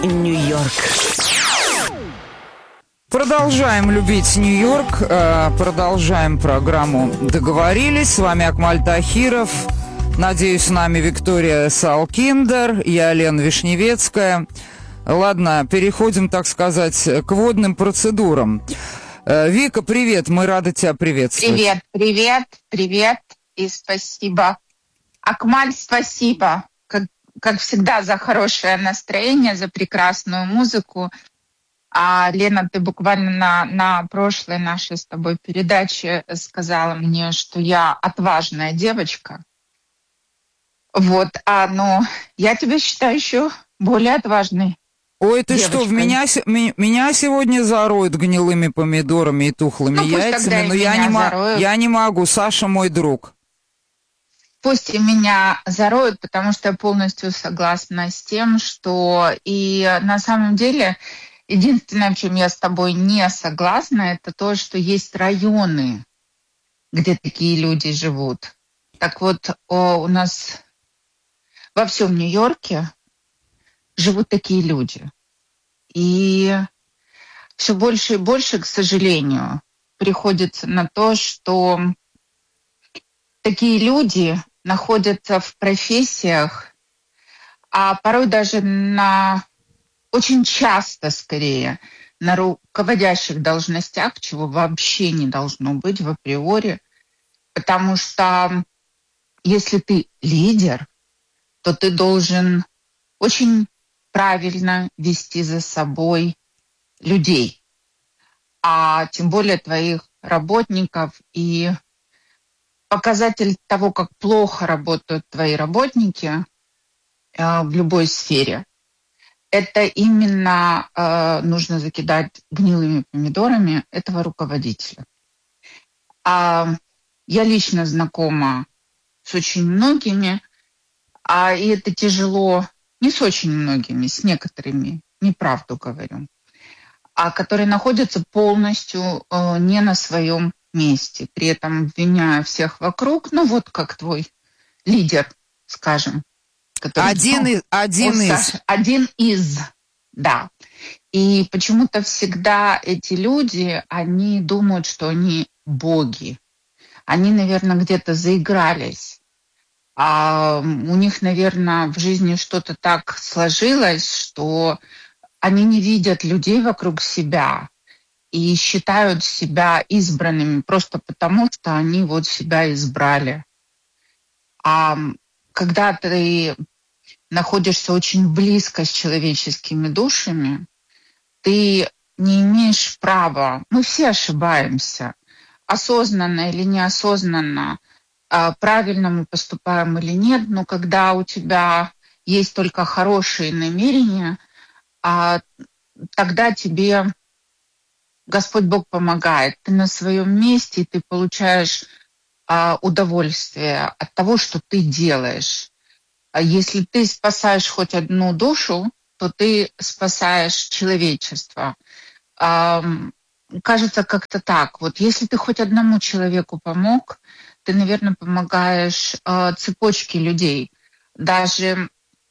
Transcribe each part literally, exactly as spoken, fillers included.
Нью-Йорк. Продолжаем любить Нью-Йорк, продолжаем программу «Договорились». С вами Акмаль Тахиров. Надеюсь, с нами Виктория Салкиндер, я Лена Вишневецкая. Ладно, переходим, так сказать, к водным процедурам. Вика, привет, мы рады тебя приветствовать. Привет, привет, привет и спасибо. Акмаль, спасибо, как, как всегда, за хорошее настроение, за прекрасную музыку. А, Лена, ты буквально на, на прошлой нашей с тобой передаче сказала мне, что я отважная девочка. Вот, а, ну, я тебя считаю еще более отважной. Ой, ты девочкой. что, в меня, меня сегодня зароют гнилыми помидорами и тухлыми ну, яйцами, но я не, я не могу, Саша мой друг. Пусть и меня зароют, потому что я полностью согласна с тем, что и на самом деле единственное, в чем я с тобой не согласна, это то, что есть районы, где такие люди живут. Так вот, о, у нас во всем Нью-Йорке живут такие люди. И все больше и больше, к сожалению, приходится на то, что такие люди находятся в профессиях, а порой даже на, очень часто скорее, на руководящих должностях, чего вообще не должно быть в априори, потому что если ты лидер, то ты должен очень правильно вести за собой людей, а тем более твоих работников. И показатель того, как плохо работают твои работники э, в любой сфере, это именно э, нужно закидать гнилыми помидорами этого руководителя. А я лично знакома с очень многими, а и это тяжело не с очень многими, с некоторыми, неправду говорю, а которые находятся полностью э, не на своем месте, при этом обвиняя всех вокруг, ну вот как твой лидер, скажем. Который, один, ну, из, один вот, из. Саша, один из, да. И почему-то всегда эти люди, они думают, что они боги. Они, наверное, где-то заигрались. А у них, наверное, в жизни что-то так сложилось, что они не видят людей вокруг себя и считают себя избранными просто потому, что они вот себя избрали. А когда ты находишься очень близко с человеческими душами, ты не имеешь права, мы все ошибаемся, осознанно или неосознанно, правильно мы поступаем или нет, но когда у тебя есть только хорошие намерения, тогда тебе Господь Бог помогает. Ты на своем месте, ты получаешь удовольствие от того, что ты делаешь. Если ты спасаешь хоть одну душу, то ты спасаешь человечество. Кажется, как-то так. Вот если ты хоть одному человеку помог, ты, наверное, помогаешь э, цепочке людей, даже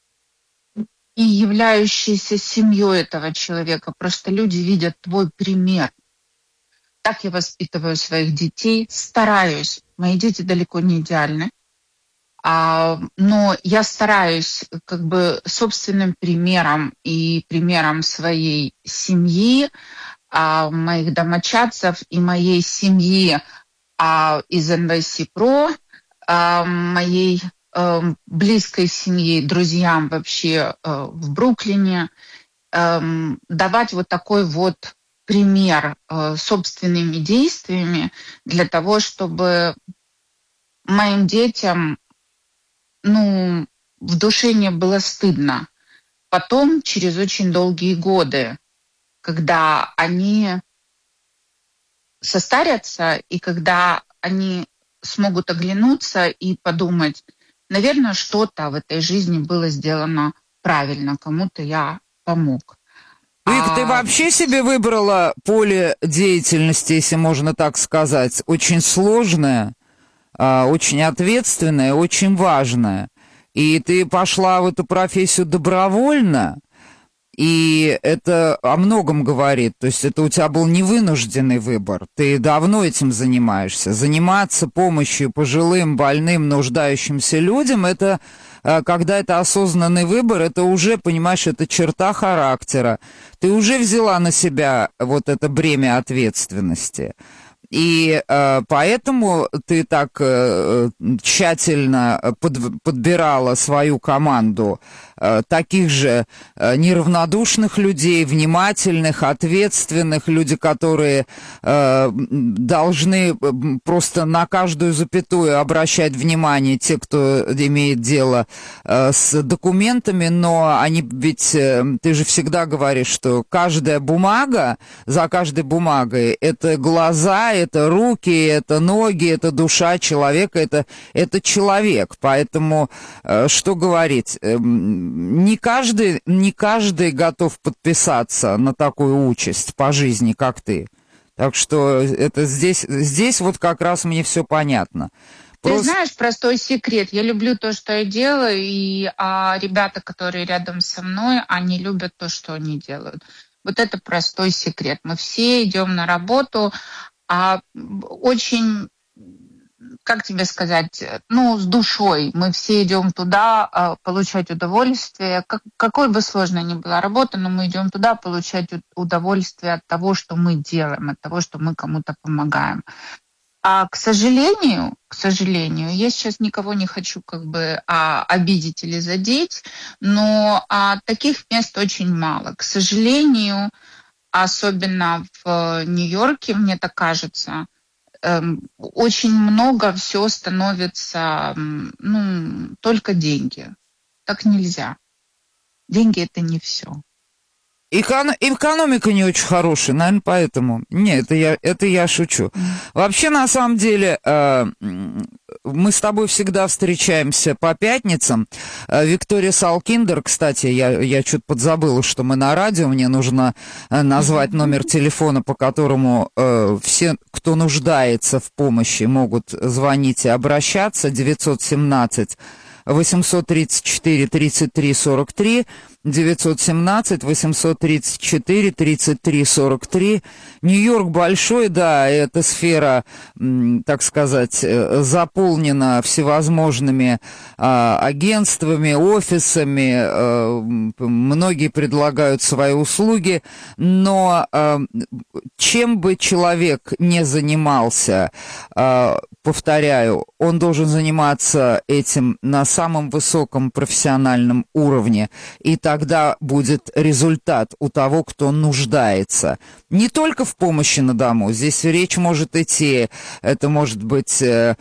и являющейся семьей этого человека. Просто люди видят твой пример. Так я воспитываю своих детей, стараюсь. Мои дети далеко не идеальны, а, но я стараюсь как бы собственным примером и примером своей семьи, а, моих домочадцев и моей семьи а, из эн ви си про, а, моей а, близкой семьи, друзьям вообще а, в Бруклине, а, давать вот такой вот пример а, собственными действиями для того, чтобы моим детям, ну, в душе не было стыдно. Потом, через очень долгие годы, когда они состарятся и когда они смогут оглянуться и подумать, наверное, что-то в этой жизни было сделано правильно, кому-то я помог. Вик, а... ты вообще себе выбрала поле деятельности, если можно так сказать, очень сложное, очень ответственное, очень важное. И ты пошла в эту профессию добровольно. И это о многом говорит. То есть это у тебя был невынужденный выбор. Ты давно этим занимаешься. Заниматься помощью пожилым, больным, нуждающимся людям, это когда это осознанный выбор, это уже, понимаешь, это черта характера. Ты уже взяла на себя вот это бремя ответственности. И э, поэтому ты так э, тщательно под, подбирала свою команду э, таких же э, неравнодушных людей, внимательных, ответственных, люди, которые э, должны просто на каждую запятую обращать внимание, те, кто имеет дело э, с документами, но они ведь, э, ты же всегда говоришь, что каждая бумага, за каждой бумагой это глаза, это руки, это ноги, это душа человека, это, это человек. Поэтому, э, что говорить, э, не каждый, не каждый готов подписаться на такую участь по жизни, как ты. Так что это здесь, здесь вот как раз мне все понятно. Просто... Ты знаешь, простой секрет. Я люблю то, что я делаю, и а, ребята, которые рядом со мной, они любят то, что они делают. Вот это простой секрет. Мы все идем на работу, а очень, как тебе сказать, ну, с душой. Мы все идем туда а, получать удовольствие. Как, какой бы сложной ни была работа, но мы идем туда получать удовольствие от того, что мы делаем, от того, что мы кому-то помогаем. А, к сожалению, к сожалению, я сейчас никого не хочу как бы а, обидеть или задеть, но а, таких мест очень мало. К сожалению, особенно в Нью-Йорке, мне так кажется, эм, очень много все становится, ну, только деньги. Так нельзя. Деньги — это не все. Эко- экономика не очень хорошая, наверное, поэтому. Нет, это я, это я шучу. Вообще, на самом деле, э, мы с тобой всегда встречаемся по пятницам. Э, Виктория Салкиндер, кстати, я, я что-то подзабыла, что мы на радио. Мне нужно назвать номер телефона, по которому э, все, кто нуждается в помощи, могут звонить и обращаться. девятьсот семнадцать восемьсот тридцать четыре тридцать три сорок три, девятьсот семнадцать восемьсот тридцать четыре тридцать три сорок три. Нью-Йорк большой, да, эта сфера, так сказать, заполнена всевозможными а, агентствами, офисами, а, многие предлагают свои услуги, но а, чем бы человек не занимался, а, повторяю, он должен заниматься этим на самом высоком профессиональном уровне, и тогда будет результат у того, кто нуждается. Не только в помощи на дому. Здесь речь может идти, это может быть э,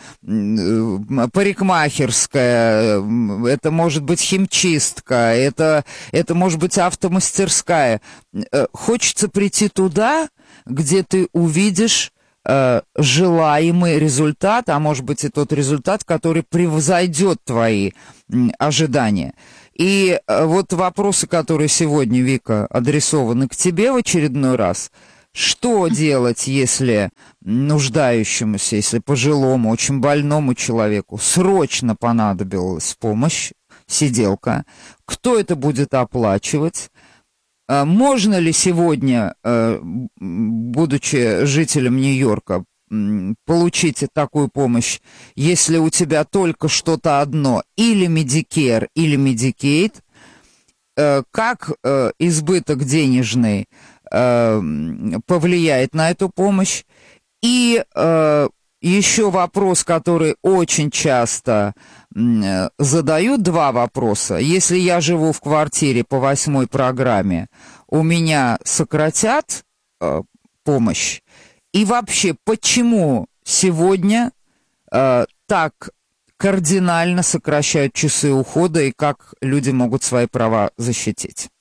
парикмахерская, это может быть химчистка, это, это может быть автомастерская. Хочется прийти туда, где ты увидишь желаемый результат, а может быть и тот результат, который превзойдет твои ожидания. И вот вопросы, которые сегодня, Вика, адресованы к тебе в очередной раз. Что делать, если нуждающемуся, если пожилому, очень больному человеку срочно понадобилась помощь, сиделка? Кто это будет оплачивать? Можно ли сегодня, будучи жителем Нью-Йорка, получить такую помощь, если у тебя только что-то одно, или Medicare, или Medicaid? Как избыток денежный повлияет на эту помощь? И еще вопрос, который очень часто задают, два вопроса. Если я живу в квартире по восьмой программе, у меня сократят э, помощь? И вообще, почему сегодня э, так кардинально сокращают часы ухода, и как люди могут свои права защитить?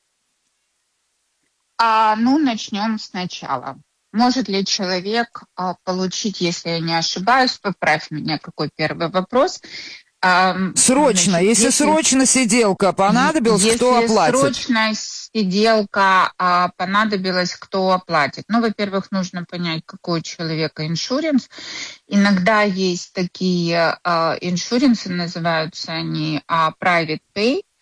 А, ну, начнем сначала. Может ли человек а, получить, если я не ошибаюсь, поправь меня, какой первый вопрос? А, срочно, значит, если, если срочно сиделка понадобилась, если кто оплатит? Если срочно сиделка а, понадобилась, кто оплатит? Ну, во-первых, нужно понять, какой у человека иншуренс. Иногда есть такие а, иншуренсы, называются они а, private pay.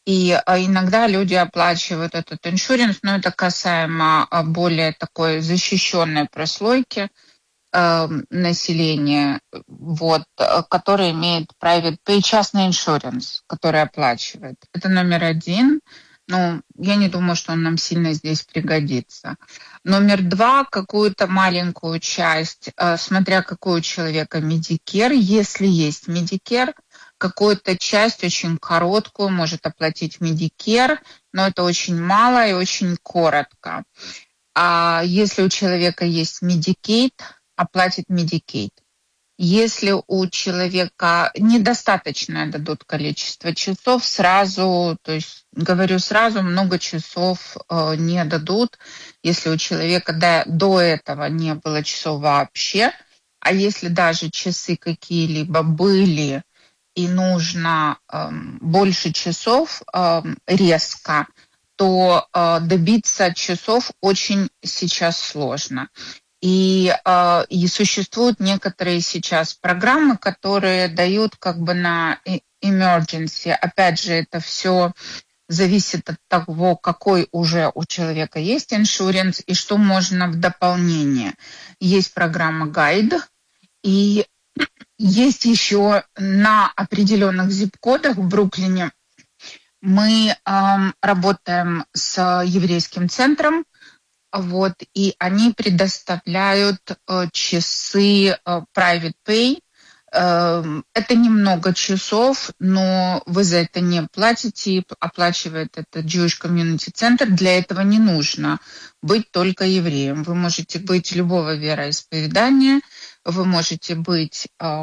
И иногда люди оплачивают этот иншуренс, но это касаемо более такой защищенной прослойки э, населения, вот, который имеет private pay, частный иншуренс, который оплачивает. Это номер один. Ну, я не думаю, что он нам сильно здесь пригодится. Номер два, какую-то маленькую часть, э, смотря какой у человека Medicare, если есть Medicare, какую-то часть очень короткую может оплатить Medicare, но это очень мало и очень коротко. А если у человека есть Medicaid, оплатит Medicaid. Если у человека недостаточное дадут количество часов, сразу, то есть говорю сразу, много часов э, не дадут, если у человека до, до этого не было часов вообще, а если даже часы какие-либо были и нужно э, больше часов э, резко, то э, добиться часов очень сейчас сложно. И, э, и существуют некоторые сейчас программы, которые дают как бы на emergency. Опять же, это все зависит от того, какой уже у человека есть иншуренс и что можно в дополнение. Есть программа Guide, и есть еще на определенных зип-кодах в Бруклине мы э, работаем с еврейским центром, вот, и они предоставляют э, часы э, private pay. Э, это немного часов, но вы за это не платите, оплачивает это Jewish Community Center. Для этого не нужно быть только евреем. Вы можете быть любого вероисповедания, вы можете быть, э,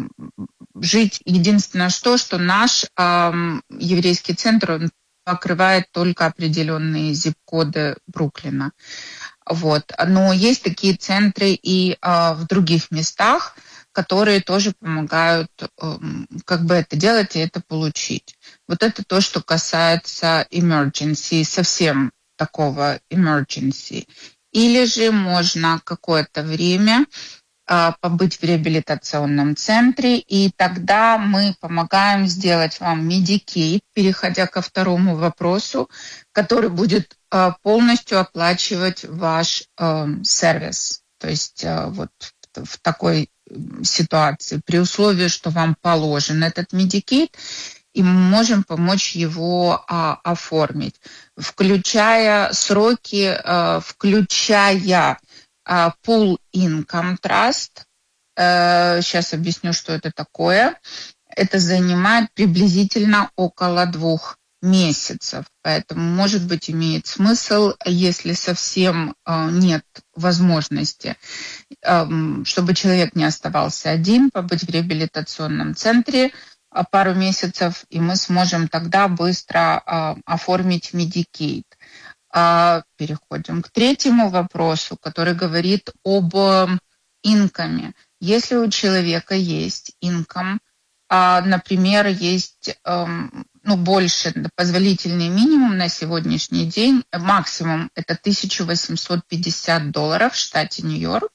жить. Единственное, что, что наш э, еврейский центр, он покрывает только определенные зип-коды Бруклина. Вот. Но есть такие центры и а, в других местах, которые тоже помогают а, как бы это делать и это получить. Вот это то, что касается emergency, совсем такого emergency. Или же можно какое-то время побыть в реабилитационном центре, и тогда мы помогаем сделать вам Medicaid, переходя ко второму вопросу, который будет полностью оплачивать ваш э, сервис. То есть э, вот в такой ситуации, при условии, что вам положен этот Medicaid, и мы можем помочь его а, оформить, включая сроки, а, включая Pool Income Trust. Сейчас объясню, что это такое. Это занимает приблизительно около двух месяцев. Поэтому, может быть, имеет смысл, если совсем нет возможности, чтобы человек не оставался один, побыть в реабилитационном центре пару месяцев, и мы сможем тогда быстро оформить Medicaid. Переходим к третьему вопросу, который говорит об инкоме. Если у человека есть инком, например, есть ну, больше, позволительный минимум на сегодняшний день, максимум это тысяча восемьсот пятьдесят долларов в штате Нью-Йорк,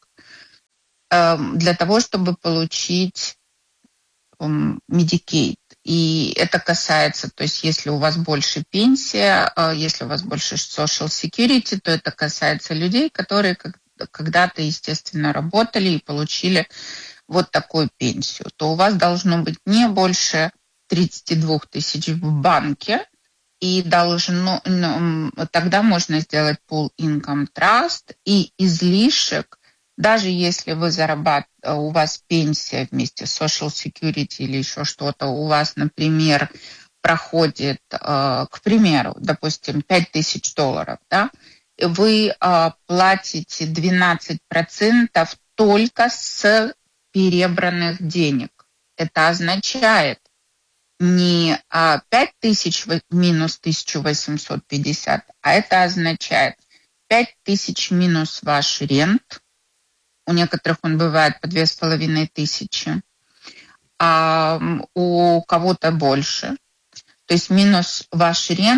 для того, чтобы получить Medicaid. И это касается, то есть если у вас больше пенсия, если у вас больше Social Security, то это касается людей, которые когда-то, естественно, работали и получили вот такую пенсию. То у вас должно быть не больше тридцать два тысяч в банке, и должно, тогда можно сделать Pool Income Trust, и излишек, даже если вы зарабатываете, у вас пенсия вместе с Social Security или еще что-то, у вас, например, проходит, к примеру, допустим, пять тысяч долларов, да, вы платите двенадцать процентов только с перебранных денег. Это означает не пять тысяч минус тысяча восемьсот пятьдесят, а это означает пять тысяч минус ваш рент. У некоторых он бывает по две с половиной тысячи, а у кого-то больше. То есть минус ваш рент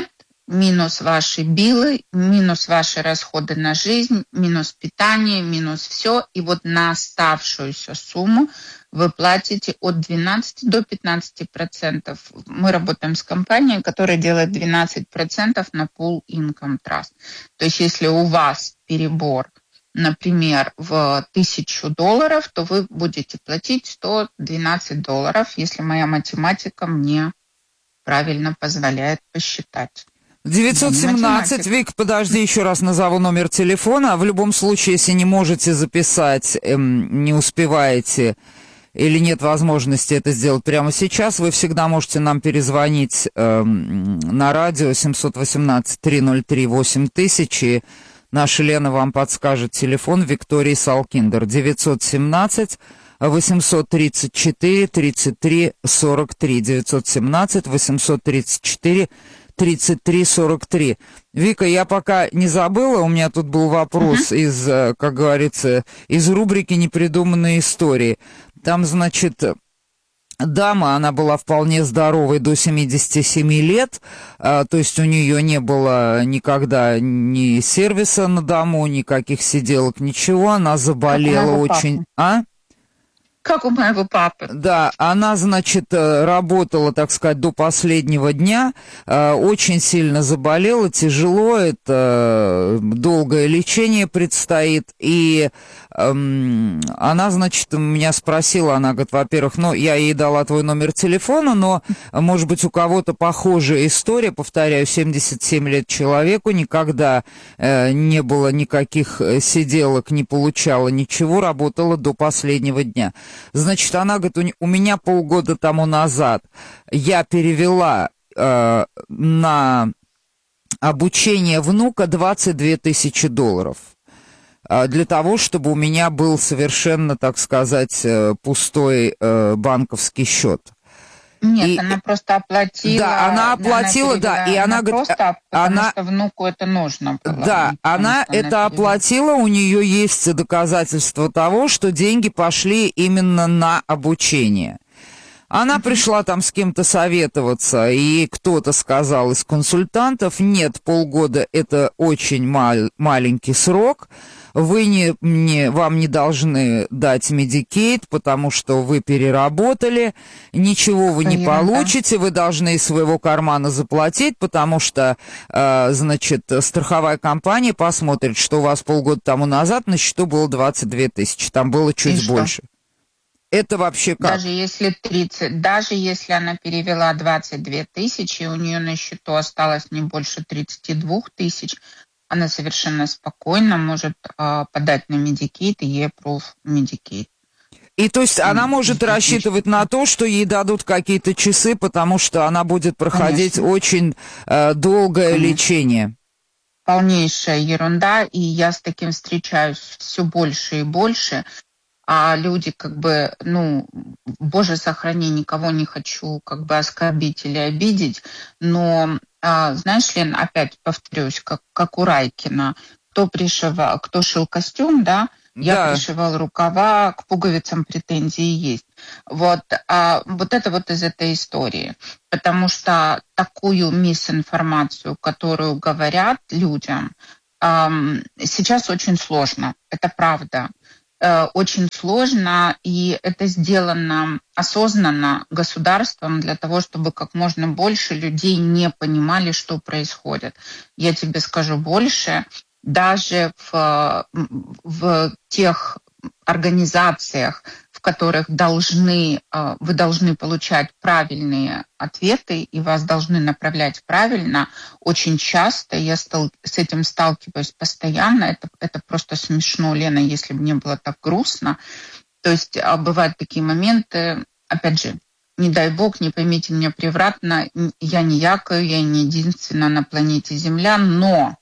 минус ваши биллы, минус ваши расходы на жизнь, минус питание, минус все. И вот на оставшуюся сумму вы платите от двенадцати до пятнадцати процентов. Мы работаем с компанией, которая делает двенадцать процентов на Pool Income Trust. То есть если у вас перебор, например, в тысячу долларов, то вы будете платить сто двенадцать долларов, если моя математика мне правильно позволяет посчитать. девятьсот семнадцать, Вик, подожди, еще раз назову номер телефона. В любом случае, если не можете записать, эм, не успеваете или нет возможности это сделать прямо сейчас, вы всегда можете нам перезвонить эм, на радио семьсот восемнадцать триста три восемь тысяч, и наша Лена вам подскажет телефон Виктории Салкиндер девятьсот семнадцать восемьсот тридцать четыре тридцать три сорок три, девятьсот семнадцать восемьсот тридцать четыре тридцать три сорок три. Вика, я пока не забыла, у меня тут был вопрос uh-huh. из, как говорится, из рубрики «Непридуманные истории». Там, значит, дама, она была вполне здоровой до семидесяти семи лет, а, то есть у нее не было никогда ни сервиса на дому, никаких сиделок, ничего, она заболела очень... А? Как у моего папы. Да, она, значит, работала, так сказать, до последнего дня, очень сильно заболела, тяжело, это долгое лечение предстоит, и эм, она, значит, меня спросила, она говорит, во-первых, ну, я ей дала твой номер телефона, но, может быть, у кого-то похожая история, повторяю, семьдесят семь лет человеку, никогда э, не было никаких сиделок, не получала ничего, работала до последнего дня. Значит, она говорит, у меня полгода тому назад я перевела э, на обучение внука двадцать две тысячи долларов э, для того, чтобы у меня был совершенно, так сказать, э, пустой э, банковский счет. Нет, и, она просто оплатила. Да, она оплатила, она перевела, да, и она, она говорит, просто, потому она, что внуку это нужно было. Да, она это оплатила, у нее есть доказательства того, что деньги пошли именно на обучение. Она пришла там с кем-то советоваться, и кто-то сказал из консультантов, нет, полгода это очень мал- маленький срок, вы не, не, вам не должны дать Medicaid, потому что вы переработали, ничего вы не получите, вы должны из своего кармана заплатить, потому что, э, значит, страховая компания посмотрит, что у вас полгода тому назад на счету было двадцать две тысячи, там было чуть и больше. Что? Это вообще как? Даже если тридцать, даже если она перевела двадцать две тысячи, у нее на счету осталось не больше тридцати двух тысяч, она совершенно спокойно может э, подать на Medicaid и ей approve Medicaid. И то есть она может рассчитывать на то, что ей дадут какие-то часы, потому что она будет проходить Конечно. очень э, долгое Конечно. лечение. Полнейшая ерунда, и я с таким встречаюсь все больше и больше. А люди как бы, ну, боже сохрани, никого не хочу как бы оскорбить или обидеть, но, а, знаешь, Лен, опять повторюсь, как, как у Райкина, кто пришивал, кто шил костюм, да, я да. пришивал рукава, к пуговицам претензии есть. Вот, а, вот это вот из этой истории, потому что такую мисинформацию, которую говорят людям, а, сейчас очень сложно, это правда. Очень сложно, и это сделано осознанно государством для того, чтобы как можно больше людей не понимали, что происходит. Я тебе скажу больше, даже в, в тех организациях, в которых должны, вы должны получать правильные ответы и вас должны направлять правильно, очень часто я стал, с этим сталкиваюсь постоянно. Это, это просто смешно, Лена, если бы не было так грустно. То есть бывают такие моменты, опять же, не дай бог, не поймите меня превратно, я не якаю, я не единственная на планете Земля, но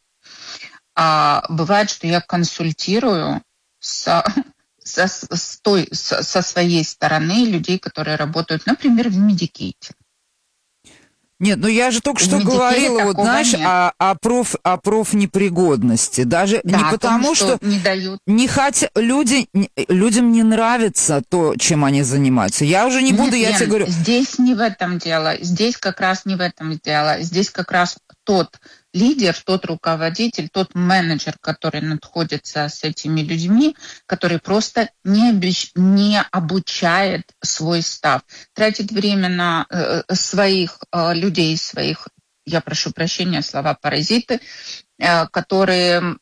а, бывает, что я консультирую с... Со, с той, со своей стороны людей, которые работают, например, в Medicaid. Нет, ну я же только что говорила, вот знаешь, о, о, проф, о профнепригодности. Даже да, не потому, том, что, что не дают. Не хотя, люди, людям не нравится то, чем они занимаются. Я уже не Нет, буду, я Лен, тебе говорю... Здесь не в этом дело. Здесь как раз не в этом дело. Здесь как раз тот лидер, тот руководитель, тот менеджер, который находится с этими людьми, который просто не, обещ... не обучает свой став, тратит время на э, своих э, людей, своих, я прошу прощения, слова паразиты, э, которые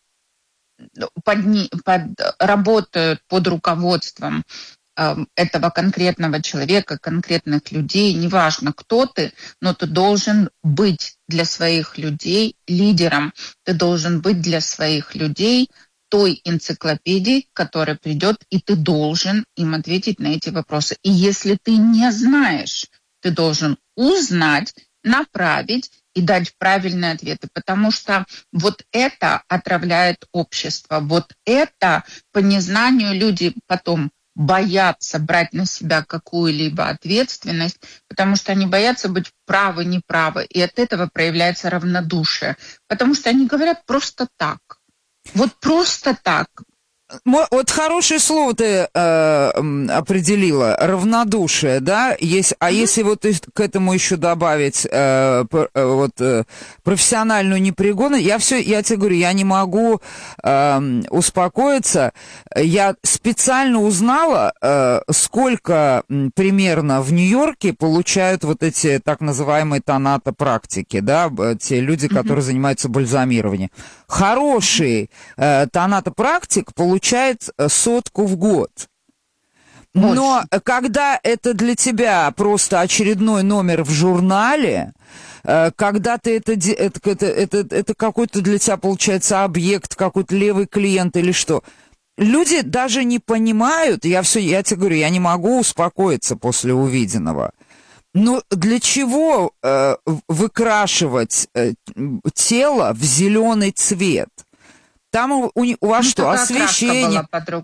под, под, работают под руководством этого конкретного человека, конкретных людей, неважно, кто ты, но ты должен быть для своих людей лидером, ты должен быть для своих людей той энциклопедией, которая придет, и ты должен им ответить на эти вопросы. И если ты не знаешь, ты должен узнать, направить и дать правильные ответы, потому что вот это отравляет общество, вот это по незнанию люди потом боятся брать на себя какую-либо ответственность, потому что они боятся быть правы, неправы, и от этого проявляется равнодушие, потому что они говорят просто так. Вот просто так. Вот хорошее слово ты э, определила, равнодушие, да? Есть, а mm-hmm. если вот к этому еще добавить э, вот, э, профессиональную непригодность, я все, я тебе говорю, я не могу э, успокоиться. Я специально узнала, э, сколько примерно в Нью-Йорке получают вот эти так называемые тонато-практики, да, те люди, mm-hmm. которые занимаются бальзамированием. Хороший э, тонато-практик получает получает сотку в год. Больше. Но когда это для тебя просто очередной номер в журнале, когда ты это, это, это, это, это какой-то для тебя получается объект, какой-то левый клиент или что, люди даже не понимают, я все, я тебе говорю, я не могу успокоиться после увиденного. Но для чего э, выкрашивать э, тело в зеленый цвет? Там у, у вас ну, что, освещение,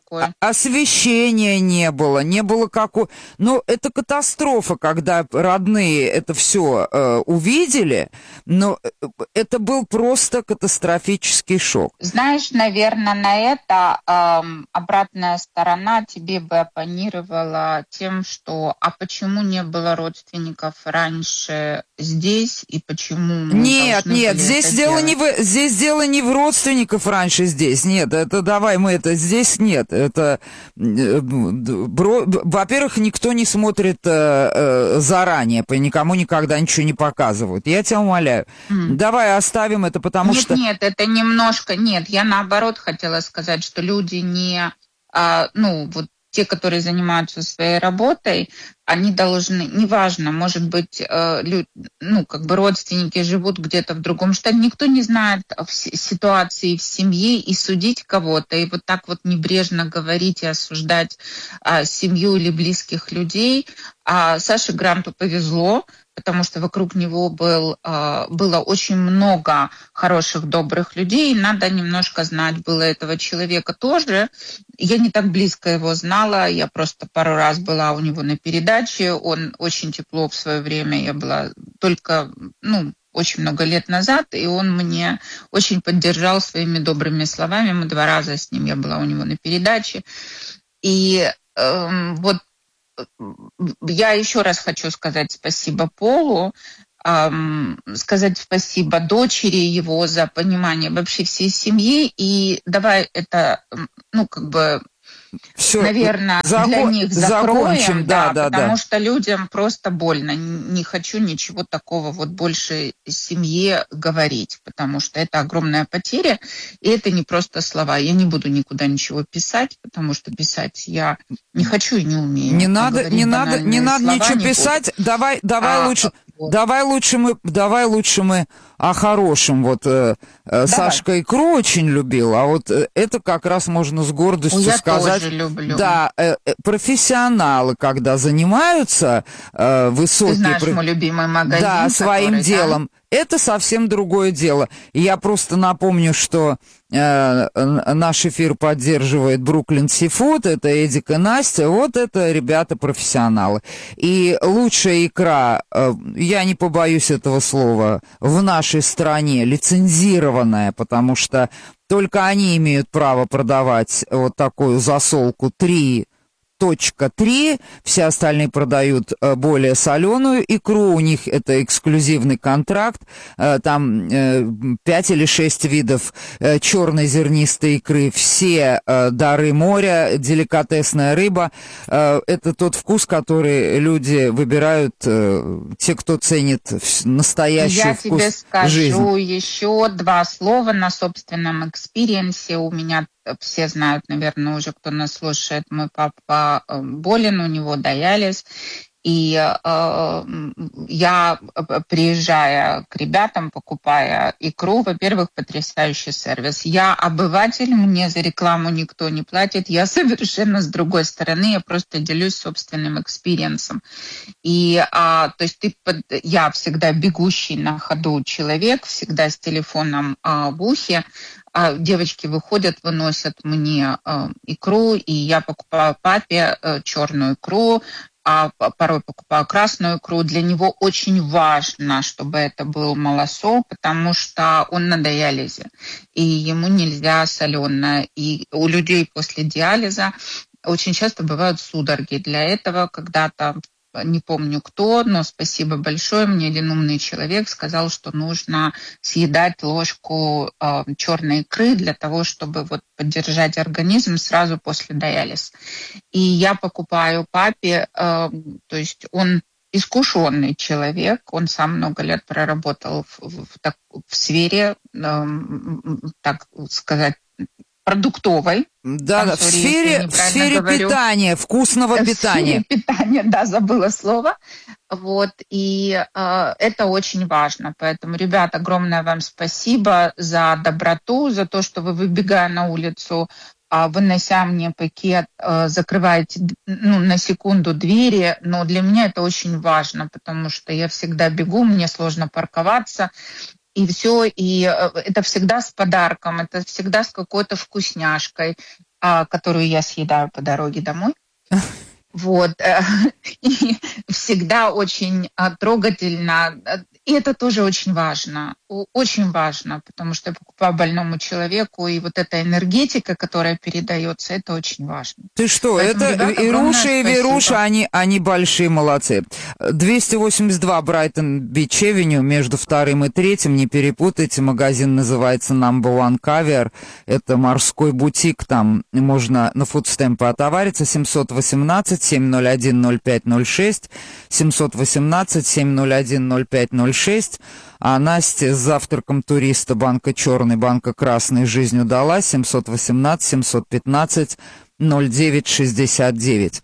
освещения не было, не было какого... Ну, это катастрофа, когда родные это все э, увидели, но это был просто катастрофический шок. Знаешь, наверное, на это э, обратная сторона тебе бы оппонировала тем, что а почему не было родственников раньше здесь и почему мы Нет, нет, были здесь дело, не в, здесь дело не в родственников раньше здесь, нет, это давай мы это, здесь нет, это, во-первых, никто не смотрит э, э, заранее, никому никогда ничего не показывают, я тебя умоляю, mm. давай оставим это, потому нет, что... Нет, это немножко, нет, я наоборот хотела сказать, что люди не, а, ну, вот те, которые занимаются своей работой, они должны, неважно, может быть, э, лю, ну, как бы родственники живут где-то в другом штате, никто не знает ситуации в семье и судить кого-то, и вот так вот небрежно говорить и осуждать э, семью или близких людей. А Саше Гранту повезло, потому что вокруг него был, э, было очень много хороших, добрых людей, и надо немножко знать было этого человека тоже. Я не так близко его знала, я просто пару раз была у него на передаче, он очень тепло в свое время, я была только, ну, очень много лет назад, и он мне очень поддержал своими добрыми словами, мы два раза с ним, я была у него на передаче, и э, вот я еще раз хочу сказать спасибо Полу, эм, сказать спасибо дочери его за понимание вообще всей семьи. И давай это, ну, как бы, Все, наверное, закон, для них закроем, закончим, да, да, потому да. что людям просто больно. Не хочу ничего такого вот больше семье говорить, потому что это огромная потеря, и это не просто слова. Я не буду никуда ничего писать, потому что писать я не хочу и не умею. Не надо, не надо, не надо ничего писать. Буду. Давай, давай а, лучше. Вот. Давай лучше мы, давай лучше мы о хорошем. Вот э, Сашка икру очень любил, а вот э, это как раз можно с гордостью я сказать. Тоже люблю. Да, э, э, профессионалы, когда занимаются э, высокие, Ты знаешь, про... мой любимый магазин, да, своим который, делом, да? это совсем другое дело. Я просто напомню, что э, наш эфир поддерживает Бруклин Сифуд, это Эдик и Настя, вот это ребята-профессионалы. И лучшая икра, э, я не побоюсь этого слова, в нашей стране лицензированная, потому что только они имеют право продавать вот такую засолку три точка три, все остальные продают э, более соленую икру, у них это эксклюзивный контракт, э, там э, пять или шесть видов э, черной зернистой икры, все э, дары моря, деликатесная рыба, э, это тот вкус, который люди выбирают, э, те, кто ценит настоящий Я вкус тебе скажу жизни. еще два слова на собственном экспириенсе. У меня все знают, наверное, уже кто нас слушает, мой папа болен, у него диализ. И э, я, приезжая к ребятам, покупая икру, во-первых, потрясающий сервис. Я обыватель, мне за рекламу никто не платит. Я совершенно с другой стороны, я просто делюсь собственным экспириенсом. И, а, то есть ты, под, я всегда бегущий на ходу человек, всегда с телефоном а, в ухе. А девочки выходят, выносят мне э, икру, и я покупаю папе э, черную икру, а порой покупаю красную икру. Для него очень важно, чтобы это был малосол, потому что он на диализе, и ему нельзя соленое. И у людей после диализа очень часто бывают судороги. Для этого когда-то, не помню кто, но спасибо большое, мне один умный человек сказал, что нужно съедать ложку э, черной икры для того, чтобы вот поддержать организм сразу после диализа. И я покупаю папе, э, то есть он искушенный человек, он сам много лет проработал в, в, в, так, в сфере, э, так сказать, продуктовой. Да, да, в sorry, сфере, в сфере питания, вкусного в питания. В сфере питания, да, забыла слово. Вот, и э, это очень важно. Поэтому, ребят, огромное вам спасибо за доброту, за то, что вы, выбегая на улицу, э, вынося мне пакет, э, закрываете ну, на секунду двери. Но для меня это очень важно, потому что я всегда бегу, мне сложно парковаться. И все, и это всегда с подарком, это всегда с какой-то вкусняшкой, которую я съедаю по дороге домой. Вот. И всегда очень трогательно. И это тоже очень важно. Очень важно, потому что я покупаю больному человеку, и вот эта энергетика, которая передается, это очень важно. Ты что, Поэтому, это ребята, Ируша и Веруша, спасибо. они, они большие молодцы. двести восемьдесят два Брайтон Бич Эвеню, между вторым и третьим, не перепутайте, магазин называется Number One Caviar, это морской бутик, там можно на фудстемпы отовариться, семьсот восемнадцать семь ноль один ноль пять ноль шесть, семьсот восемнадцать семь ноль один ноль пять ноль шесть, а Настя с завтраком туриста, банка черный, банка красный, жизнь удалась, семьсот восемнадцать семьсот пятнадцать ноль девять шестьдесят девять.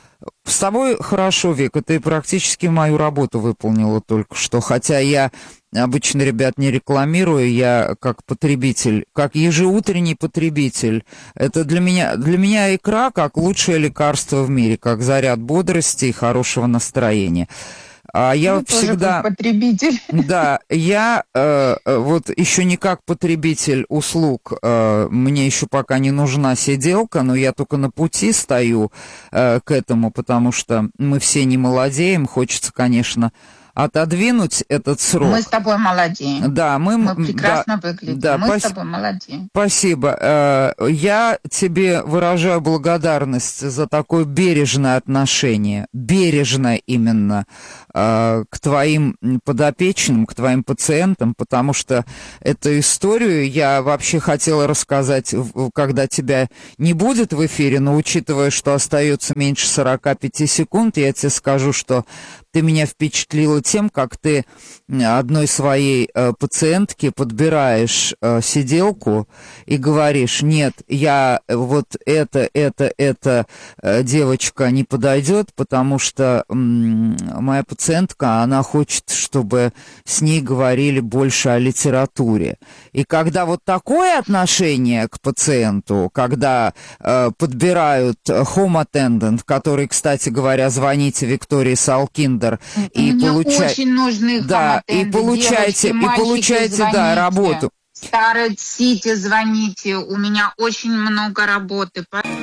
С тобой хорошо, Вика, ты практически мою работу выполнила только что, хотя я обычно, ребят, не рекламирую, я как потребитель, как ежеутренний потребитель, это для меня, для меня икра как лучшее лекарство в мире, как заряд бодрости и хорошего настроения. А я ну, всегда... Тоже как потребитель. Да, я э, вот еще не как потребитель услуг, э, мне еще пока не нужна сиделка, но я только на пути стою э, к этому, потому что мы все не молодеем, хочется, конечно, отодвинуть этот срок. Мы с тобой молодеем. Да, мы, мы прекрасно да, выглядим. Да, мы пос... с тобой молодеем. Спасибо. Я тебе выражаю благодарность за такое бережное отношение, бережное именно к твоим подопечным, к твоим пациентам, потому что эту историю я вообще хотела рассказать, когда тебя не будет в эфире, но учитывая, что остается меньше сорок пять секунд, я тебе скажу, что ты меня впечатлила тем, как ты одной своей э, пациентке подбираешь э, сиделку и говоришь: нет, я вот это, это, это э, девочка не подойдет, потому что м- моя пациентка, она хочет, чтобы с ней говорили больше о литературе. И когда вот такое отношение к пациенту, когда э, подбирают home attendant, который, кстати говоря, звоните Виктории Салкиндер, бартендер. И Мне получа... очень нужны да, и получаете, девочки, и получаете, звоните. да, работу. Старый Сити, звоните. У меня очень много работы.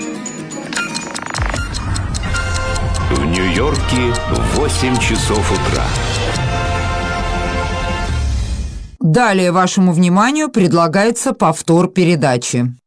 В Нью-Йорке восемь часов утра. Далее вашему вниманию предлагается повтор передачи.